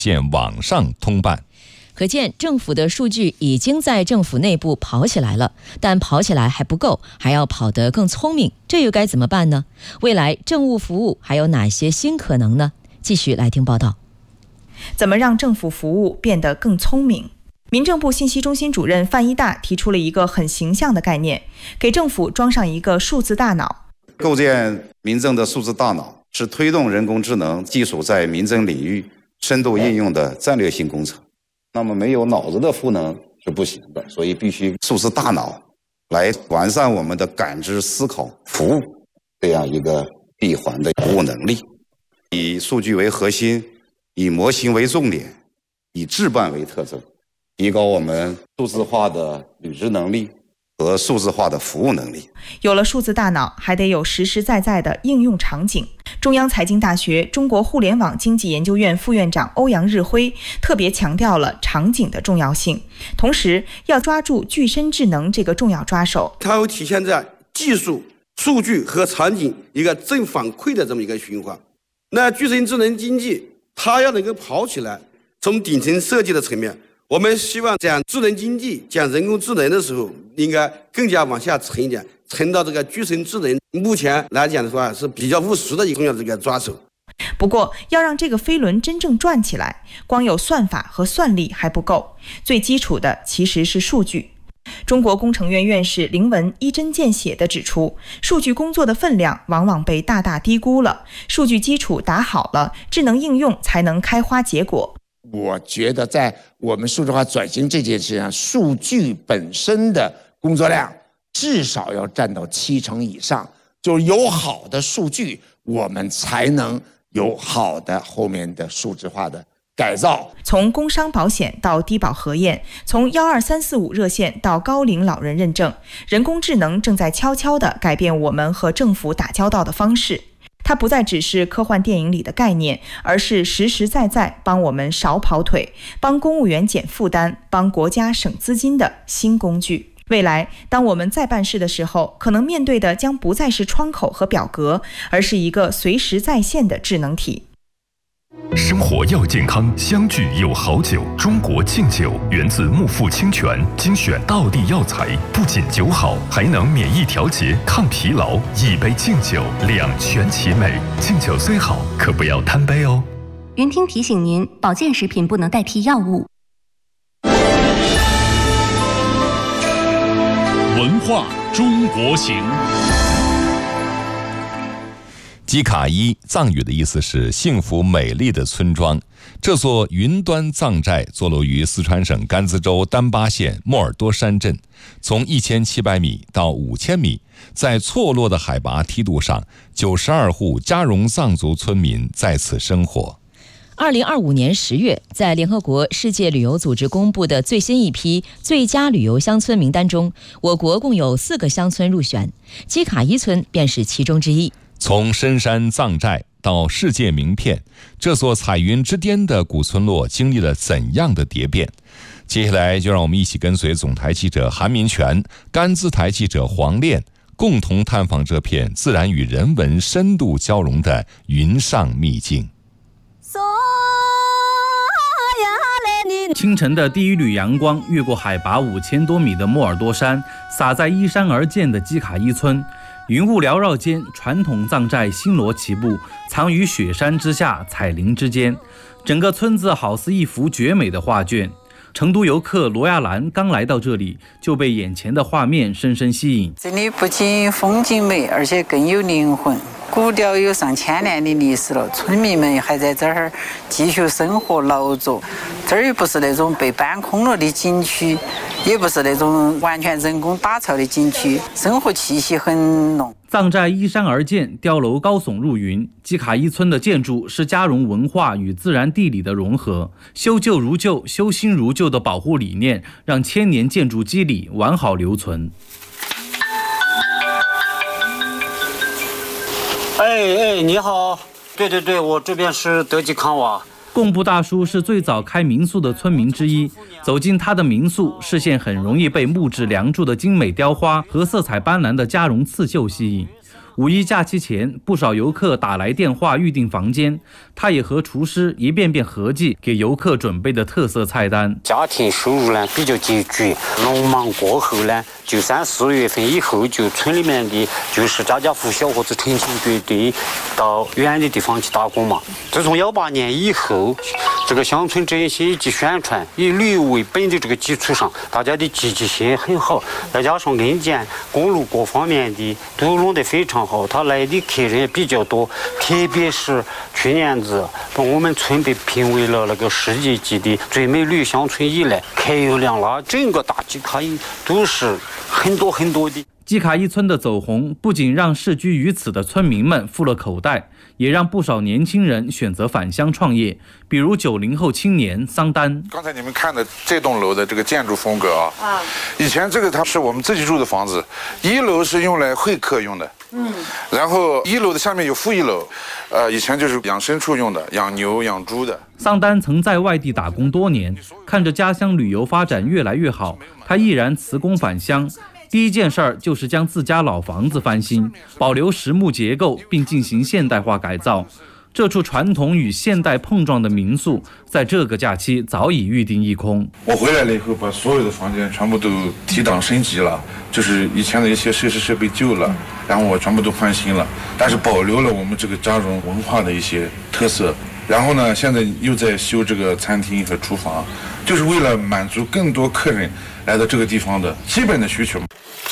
现网上通办。 可见政府的数据已经在政府内部跑起来了，但跑起来还不够，还要跑得更聪明，这又该怎么办呢？未来政务服务还有哪些新可能呢？继续来听报道。 怎么让政府服务变得更聪明？民政部信息中心主任范一大提出了一个很形象的概念，给政府装上一个数字大脑。 构建民政的数字大脑是推动人工智能技术在民政领域深度应用的战略性工程。那么没有脑子的赋能是不行的，所以必须数字大脑来完善我们的感知、思考、服务这样一个闭环的服务能力。以数据为核心，以模型为重点，以智办为特征，提高我们数字化的履职能力和数字化的服务能力。 有了数字大脑，还得有实实在在的应用场景。中央财经大学中国互联网经济研究院副院长欧阳日辉特别强调了场景的重要性，同时要抓住具身智能这个重要抓手。 它会体现在技术、数据和场景一个正反馈的这么一个循环。那具身智能经济它要能够跑起来，从顶层设计的层面，我们希望讲智能经济、讲人工智能的时候，应该更加往下沉一点，沉到这个具身智能。目前来讲的话，是比较务实的一个重要的这个抓手。 不过，要让这个飞轮真正转起来，光有算法和算力还不够，最基础的其实是数据。中国工程院院士林文一针见血地指出，数据工作的分量往往被大大低估了，数据基础打好了，智能应用才能开花结果。 我觉得在我们数字化转型这件事上，数据本身的工作量至少要占到70%以上，就是有好的数据，我们才能有好的后面的数字化的改造。 从工伤保险到低保核验，从12345热线到高龄老人认证，人工智能正在悄悄地改变我们和政府打交道的方式。它不再只是科幻电影里的概念，而是实实在在帮我们少跑腿，帮公务员减负担，帮国家省资金的新工具。未来，当我们在办事的时候，可能面对的将不再是窗口和表格，而是一个随时在线的智能体。 生活要健康，相聚有好酒。中国敬酒源自木富清泉，精选道地药材，不仅酒好，还能免疫调节、抗疲劳。一杯敬酒，两全其美。敬酒虽好，可不要贪杯哦。 云听提醒您，保健食品不能代替药物。 文化中国行。 基卡伊藏语的意思是幸福美丽的村庄。这座云端藏寨坐落于四川省甘孜州丹巴县莫尔多山镇，从1700米到5000米，在错落的海拔梯度上，92户加绒藏族村民在此生活。 2025年10月，在联合国世界旅游组织公布的最新一批最佳旅游乡村名单中，我国共有4个乡村入选，基卡伊村便是其中之一。 从深山藏寨到世界名片，这座彩云之巅的古村落经历了怎样的蝶变？接下来就让我们一起跟随总台记者韩民权、甘孜台记者黄炼，共同探访这片自然与人文深度交融的云上秘境。 清晨的第一缕阳光越过海拔5000多米的莫尔多山，洒在依山而建的基卡伊村。云雾缭绕间，传统藏寨星罗棋布，藏于雪山之下，彩林之间。整个村子好似一幅绝美的画卷。成都游客罗亚兰刚来到这里，就被眼前的画面深深吸引。 这里不仅风景美，而且更有灵魂。古调有上千年的历史了，村民们还在这儿继续生活劳作。这儿又不是那种被搬空了的景区，也不是那种完全人工打造的景区，生活气息很浓。 藏寨依山而建，碉楼高耸入云。基卡伊村的建筑是加绒文化与自然地理的融合，修旧如旧、修新如旧的保护理念，让千年建筑基理完好留存。 你好，对，我这边是德吉康瓦。 贡布大叔是最早开民宿的村民之一，走进他的民宿，视线很容易被木质梁柱的精美雕花和色彩斑斓的加绒刺绣吸引。 五一假期前，不少游客打来电话预订房间，他也和厨师一遍遍合计给游客准备的特色菜单。 家庭收入呢比较拮据，农忙过后呢，就3、4月份以后，就村里面的就是家家户小伙子成群结队到远的地方去打工嘛。自从18年以后，这个乡村振兴以及宣传以旅游为本的这个基础上，大家的积极性很好，再加上硬件、公路各方面的都弄得非常好，他来的客人也比较多。特别是去年子，我们村被评为了那个世界级的最美旅游乡村以来，客流量啦，整个大吉卡伊都是很多的。 基卡伊村的走红，不仅让世居于此的村民们富了口袋，也让不少年轻人选择返乡创业。比如90后青年桑丹。 刚才你们看的这栋楼的这个建筑风格啊，以前这个它是我们自己住的房子，1楼是用来会客用的，然后1楼的下面有负1楼，以前就是养牲畜用的，养牛养猪的。 桑丹曾在外地打工多年，看着家乡旅游发展越来越好，他毅然辞工返乡。第一件事儿就是将自家老房子翻新，保留实木结构，并进行现代化改造。这处传统与现代碰撞的民宿，在这个假期早已预定一空。 我回来了以后，把所有的房间全部都提档升级了，就是以前的一些设施设备旧了，然后我全部都换新了，但是保留了我们这个家中文化的一些特色。然后呢，现在又在修这个餐厅和厨房，就是为了满足更多客人来到这个地方的基本的需求。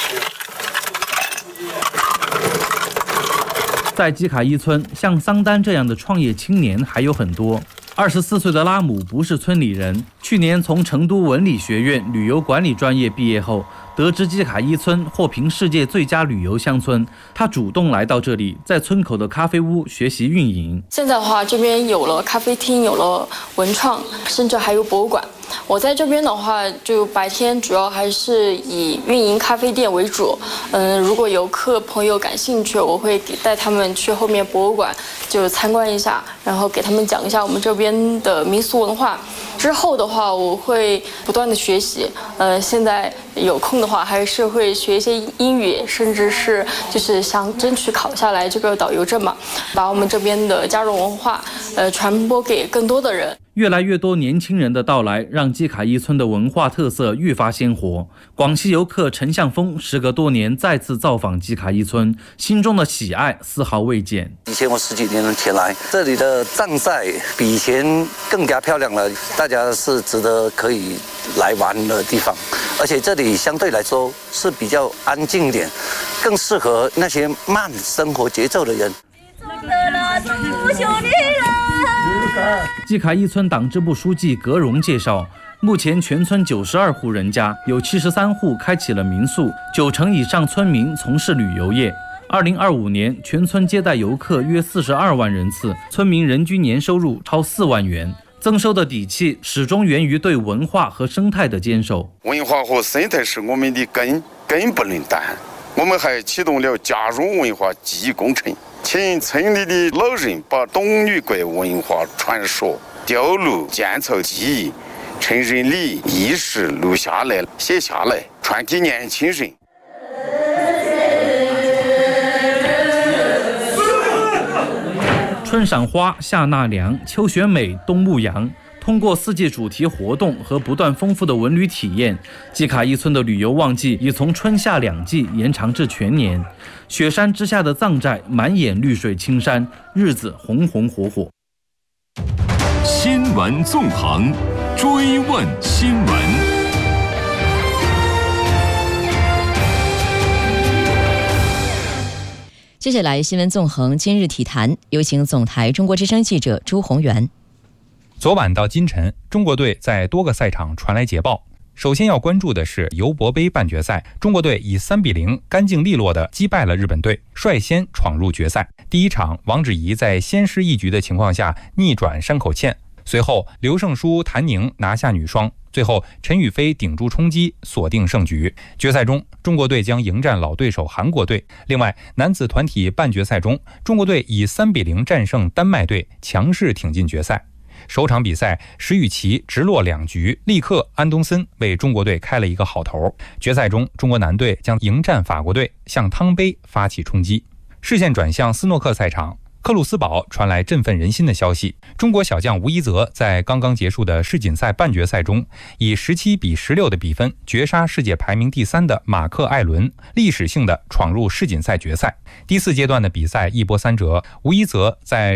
在基卡伊村，像桑丹这样的创业青年还有很多。24岁的拉姆不是村里人，去年从成都文理学院旅游管理专业毕业后，得知基卡伊村获评世界最佳旅游乡村，他主动来到这里，在村口的咖啡屋学习运营。 现在的话，这边有了咖啡厅，有了文创，甚至还有博物馆。我在这边的话，就白天主要还是以运营咖啡店为主。如果游客朋友感兴趣，我会带他们去后面博物馆就参观一下，然后给他们讲一下我们这边的民俗文化。之后的话，我会不断的学习。现在有空的话，还是会学一些英语，甚至是就是想争取考下来这个导游证嘛，把我们这边的加绒文化传播给更多的人。 越来越多年轻人的到来，让基卡伊村的文化特色愈发鲜活。广西游客陈向峰时隔多年再次造访基卡伊村，心中的喜爱丝毫未减。 以前我10几年前来，这里的藏寨比以前更加漂亮了，大家是值得可以来玩的地方。而且这里相对来说是比较安静一点，更适合那些慢生活节奏的人。 基卡伊村党支部书记葛荣介绍，目前全村92户人家，有73户开启了民宿，9成以上村民从事旅游业。2025年，全村接待游客约42万人次，村民人均年收入超4万元。增收的底气始终源于对文化和生态的坚守。 文化和生态是我们的根不能断。我们还启动了加绒文化记忆工程，请村里的老人把董女国文化传说、雕炉、建草技艺、成人礼仪式录下来、写下来，传给年轻人。 春赏花，夏纳凉，秋选美，冬牧羊。通过4届主题活动和不断丰富的文旅体验，基卡伊村的旅游旺季已从春夏2季延长至全年。雪山之下的藏寨满眼绿水青山，日子红红火火。 新闻纵横，追问新闻。 接下来新闻纵横今日体坛，有请总台中国之声记者朱宏元。 昨晚到今晨，中国队在多个赛场传来捷报。首先要关注的是尤伯杯半决赛，中国队以3-0干净利落地击败了日本队，率先闯入决赛。第一场，王芷怡在先失一局的情况下逆转山口茜，随后刘胜书、谭宁拿下女双，最后陈雨菲顶住冲击锁定胜局。决赛中，中国队将迎战老对手韩国队。另外，男子团体半决赛中，中国队以3-0战胜丹麦队，强势挺进决赛。首场比赛，石宇奇直落2局，立刻安东森为中国队开了一个好头。决赛中，中国男队将迎战法国队，向汤杯发起冲击。 视线转向斯诺克赛场，克鲁斯堡传来振奋人心的消息。中国小将吴一泽在刚刚结束的世锦赛半决赛中，以17-16的比分绝杀世界排名第3的马克·艾伦，历史性的闯入世锦赛决赛。第4阶段的比赛一波三折，吴一泽在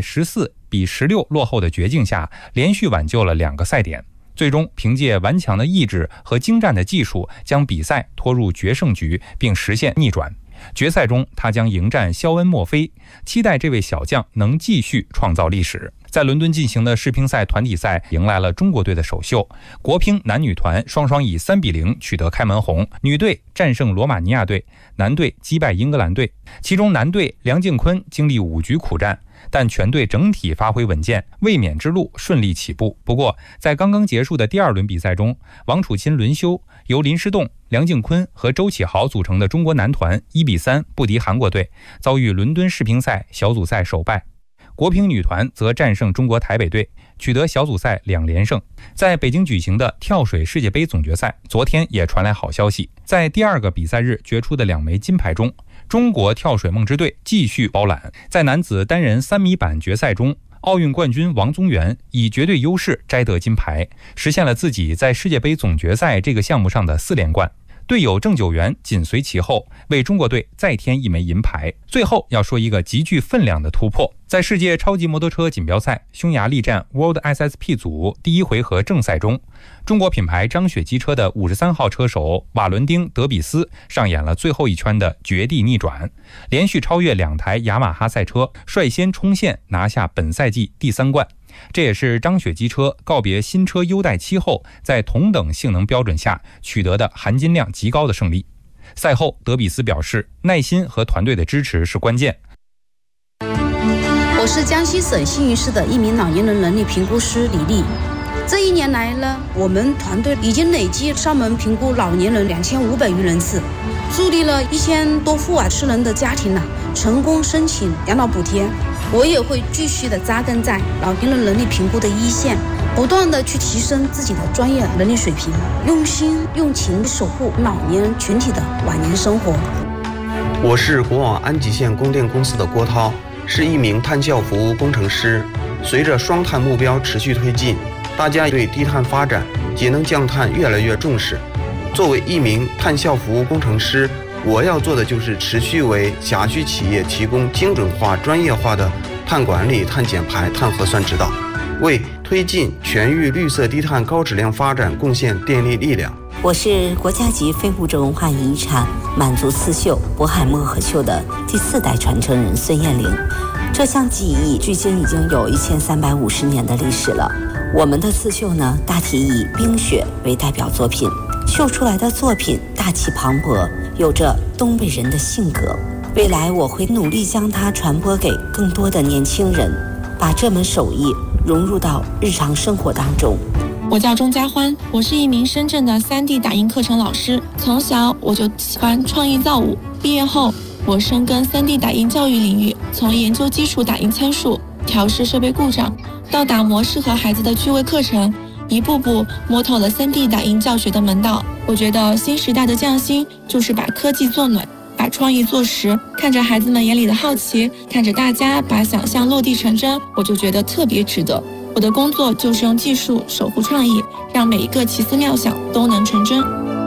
14-16落后的绝境下，连续挽救了2个赛点。最终凭借顽强的意志和精湛的技术，将比赛拖入决胜局，并实现逆转。决赛中，他将迎战肖恩·墨菲，期待这位小将能继续创造历史。在伦敦进行的世乒赛团体赛迎来了中国队的首秀，国乒男女团双双以3-0取得开门红，女队战胜罗马尼亚队，男队击败英格兰队。其中男队梁靖昆经历5局苦战，但全队整体发挥稳健，卫冕之路顺利起步。不过，在刚刚结束的第2轮比赛中，王楚钦轮休，由林诗栋、梁靖昆和周启豪组成的中国男团1-3不敌韩国队，遭遇伦敦世乒赛小组赛首败。国乒女团则战胜中国台北队，取得小组赛2连胜。在北京举行的跳水世界杯总决赛，昨天也传来好消息，在第2个比赛日决出的2枚金牌中，中国跳水梦之队继续包揽。在男子单人3米板决赛中，奥运冠军王宗源以绝对优势摘得金牌，实现了自己在世界杯总决赛这个项目上的4连冠。队友郑九元紧随其后，为中国队再添1枚银牌。最后要说一个极具分量的突破，在世界超级摩托车锦标赛匈牙利站 World SSP 组第1回合正赛中，中国品牌张雪机车的53号车手瓦伦丁·德比斯上演了最后一圈的绝地逆转，连续超越2台雅马哈赛车，率先冲线拿下本赛季第3冠。这也是张雪机车告别新车优待期后，在同等性能标准下取得的含金量极高的胜利。赛后，德比斯表示，耐心和团队的支持是关键。 我是江西省信义市的一名老年人能力评估师李丽。这1年来呢，我们团队已经累计上门评估老年人2500余人次，助力了1000多户失能的家庭成功申请养老补贴。我也会继续的扎根在老年人能力评估的一线，不断的去提升自己的专业能力水平，用心用情守护老年人群体的晚年生活。 我是国网安吉县供电公司的郭涛，是一名碳效服务工程师。随着双碳目标持续推进，大家对低碳发展、节能降碳越来越重视。作为一名碳效服务工程师，我要做的就是持续为辖区企业提供精准化、专业化的碳管理、碳减排、碳核算指导，为推进全域绿色低碳高质量发展贡献电力力量。 我是国家级非物质文化遗产满族刺绣渤海漠河绣的第4代传承人孙艳玲。这项技艺距今已经有1350年的历史了。我们的刺绣呢，大体以冰雪为代表作品，绣出来的作品大气磅礴，有着东北人的性格。未来我会努力将它传播给更多的年轻人，把这门手艺融入到日常生活当中。 我叫钟佳欢，我是一名深圳的3D 打印课程老师。从小我就喜欢创意造物，毕业后我深耕3D 打印教育领域，从研究基础打印参数、调试设备故障，到打磨适合孩子的趣味课程，一步步摸透了3D 打印教学的门道。我觉得新时代的匠心就是把科技做暖，把创意做实。看着孩子们眼里的好奇，看着大家把想象落地成真，我就觉得特别值得。我的工作就是用技术守护创意，让每一个奇思妙想都能成真。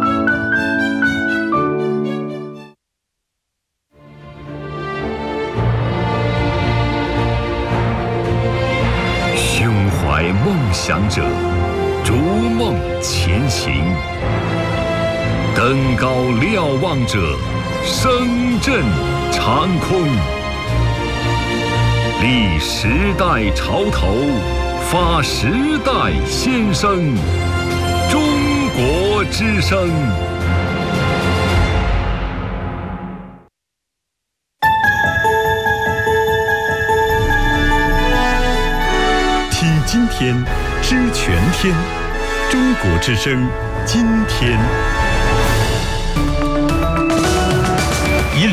胸怀梦想者，逐梦前行；登高瞭望者，声震长空。立时代潮头，发时代先声。中国之声。听今天，知全天。中国之声，今天。以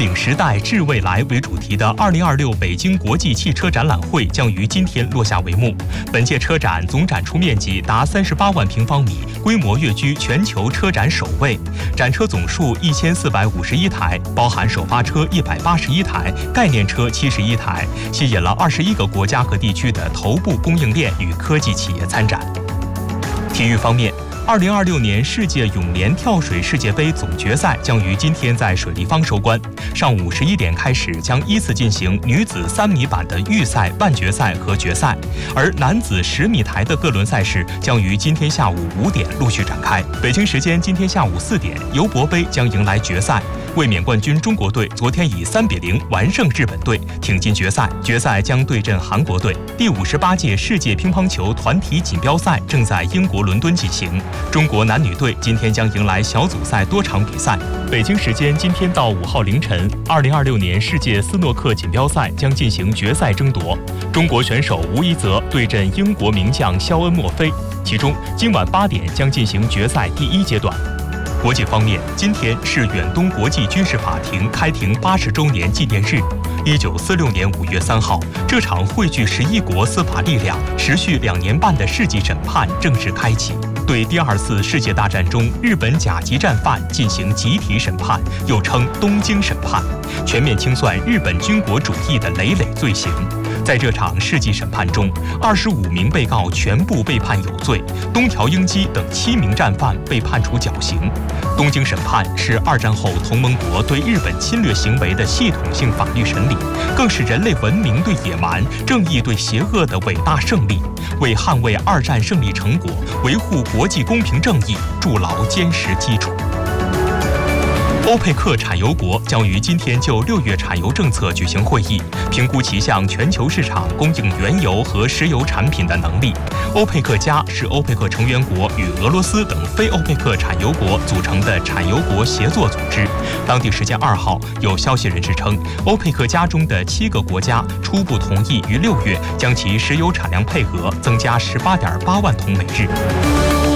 领时代致未来为主题的2026北京国际汽车展览会将于今天落下帷幕。本届车展总展出面积达38万平方米，规模跃居全球车展首位。展车总数1451台，包含首发车181台、概念车71台，吸引了21个国家和地区的头部供应链与科技企业参展。体育方面，2026年世界泳联跳水世界杯总决赛将于今天在水立方收官。上午11点开始，将依次进行女子3米板的预赛、半决赛和决赛，而男子10米台的各轮赛事将于今天下午5点陆续展开。北京时间今天下午4点，尤伯杯将迎来决赛。卫冕冠军中国队昨天以3-0完胜日本队，挺进决赛。决赛将对阵韩国队。第58届世界乒乓球团体锦标赛正在英国伦敦进行。中国男女队今天将迎来小组赛多场比赛。北京时间今天到5号凌晨，2026年世界斯诺克锦标赛将进行决赛争夺。中国选手吴一泽对阵英国名将肖恩·莫菲，其中今晚8点将进行决赛第1阶段。国际方面，今天是远东国际军事法庭开庭80周年纪念日。1946年5月3号，这场汇聚11国司法力量、持续2年半的世纪审判正式开启，对第2次世界大战中日本甲级战犯进行集体审判，又称东京审判，全面清算日本军国主义的累累罪行。在这场世纪审判中，25名被告全部被判有罪，东条英机等7名战犯被判处绞刑。东京审判是2战后同盟国对日本侵略行为的系统性法律审理，更是人类文明对野蛮、正义对邪恶的伟大胜利，为捍卫2战胜利成果、维护国际公平正义筑牢坚实基础。欧佩克产油国将于今天就6月产油政策举行会议，评估其向全球市场供应原油和石油产品的能力。欧佩克加是欧佩克成员国与俄罗斯等非欧佩克产油国组成的产油国协作组织。当地时间2号，有消息人士称，欧佩克加中的7个国家初步同意于6月将其石油产量配额增加18.8万桶每日。